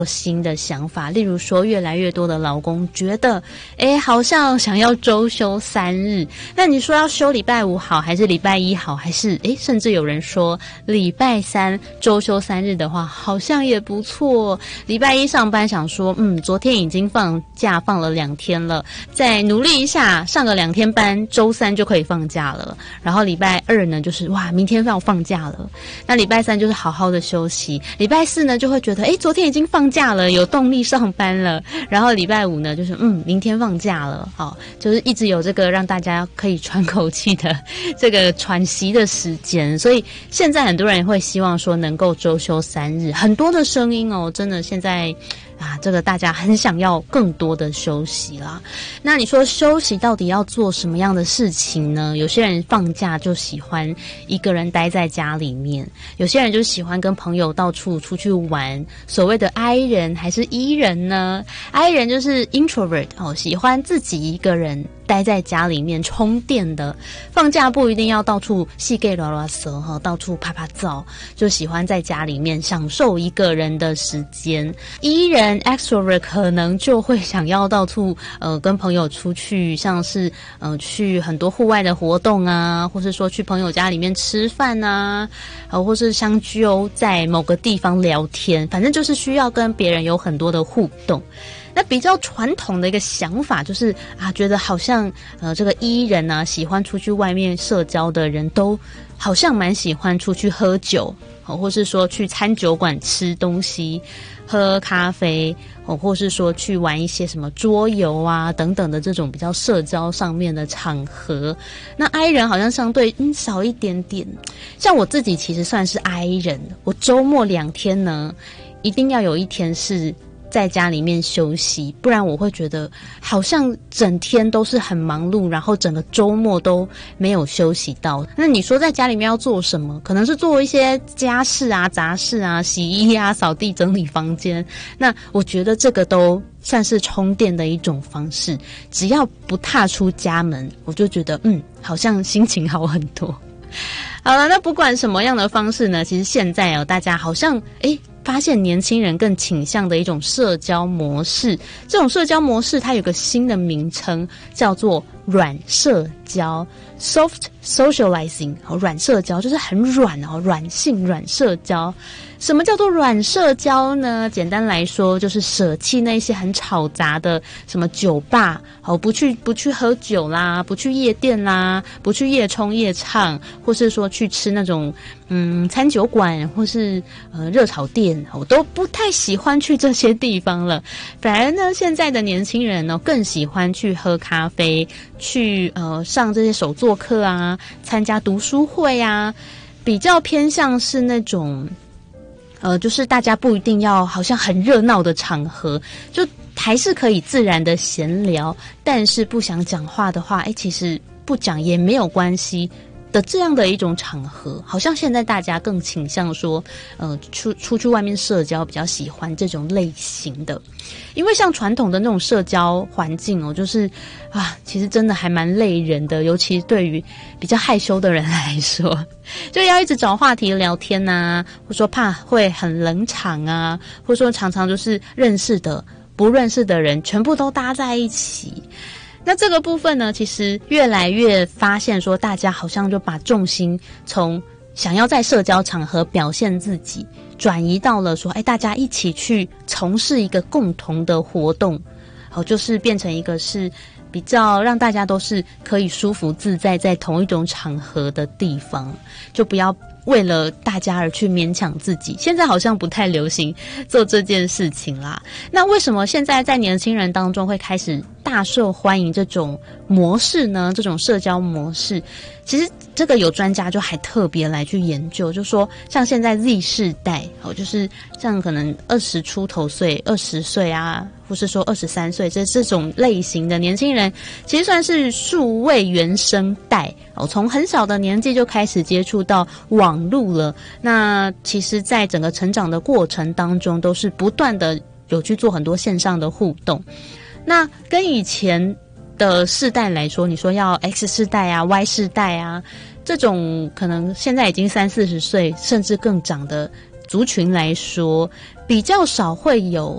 新的想法，例如说越来越多的劳工觉得好像想要周休3日，那你说要休礼拜5好还是礼拜1好，还是甚至有人说礼拜3周休3日的话好像也不错，礼拜1上班想说昨天已经放假放了2天了，再努力一下上个2天班，周3就可以放假了，然后礼拜2呢就是哇明天要放假了，那礼拜3就是好好的休息，礼拜4呢就会觉得昨天已经放假了，有动力上班了，然后礼拜5呢就是明天放假了，就是一直有这个让大家可以喘口气的这个喘息的时间，所以现在很多人会希望说能够周休3日，很多的声音真的现在这个大家很想要更多的休息啦。那你说休息到底要做什么样的事情呢？有些人放假就喜欢一个人待在家里面，有些人就喜欢跟朋友到处出去玩。所谓的 I 人还是 E 人呢？ I 人就是 introvert，喜欢自己一个人待在家里面充电的，放假不一定要到处细给拉拉蛇到处拍拍照，就喜欢在家里面享受一个人的时间。E 人 extrovert 可能就会想要到处跟朋友出去，像是去很多户外的活动啊，或是说去朋友家里面吃饭啊，或是相聚在某个地方聊天，反正就是需要跟别人有很多的互动。那比较传统的一个想法就是觉得好像这个E人啊，喜欢出去外面社交的人都好像蛮喜欢出去喝酒，或是说去餐酒馆吃东西喝咖啡，或是说去玩一些什么桌游啊等等的这种比较社交上面的场合。那 I 人好像相对少一点点，像我自己其实算是 I 人，我周末2天呢一定要有1天是在家里面休息，不然我会觉得好像整天都是很忙碌，然后整个周末都没有休息到。那你说在家里面要做什么？可能是做一些家事啊、杂事啊、洗衣啊、扫地、整理房间。那我觉得这个都算是充电的一种方式，只要不踏出家门，我就觉得好像心情好很多。好了，那不管什么样的方式呢，其实现在大家好像发现年轻人更倾向的一种社交模式，这种社交模式它有个新的名称，叫做软社交 （soft socializing）。软社交就是很软软性软社交。什么叫做软社交呢？简单来说，就是舍弃那些很吵杂的什么酒吧，不去喝酒啦，不去夜店啦，不去夜冲夜唱，或是说去吃那种餐酒馆或是热炒店，我都不太喜欢去这些地方了。反而呢，现在的年轻人更喜欢去喝咖啡，去上这些手作课啊，参加读书会啊，比较偏向是那种就是大家不一定要好像很热闹的场合，就还是可以自然的闲聊，但是不想讲话的话，其实不讲也没有关系的这样的一种场合，好像现在大家更倾向说出去外面社交，比较喜欢这种类型的。因为像传统的那种社交环境就是其实真的还蛮累人的，尤其对于比较害羞的人来说，就要一直找话题聊天啊，或者说怕会很冷场啊，或者说常常就是认识的不认识的人全部都搭在一起。那这个部分呢，其实越来越发现说，大家好像就把重心从想要在社交场合表现自己，转移到了说大家一起去从事一个共同的活动，就是变成一个是比较让大家都是可以舒服自在在同一种场合的地方，就不要为了大家而去勉强自己。现在好像不太流行做这件事情啦。那为什么现在在年轻人当中会开始大受欢迎这种模式呢？这种社交模式，其实这个有专家就还特别来去研究，就说像现在 Z 世代，就是像可能20出头岁、20岁啊，或是说23岁这种类型的年轻人，其实算是数位原生代，从很小的年纪就开始接触到网络了。那其实在整个成长的过程当中，都是不断的有去做很多线上的互动。那跟以前的世代来说，你说要 X 世代啊 Y 世代啊，这种可能现在已经30-40岁甚至更长的族群来说，比较少会有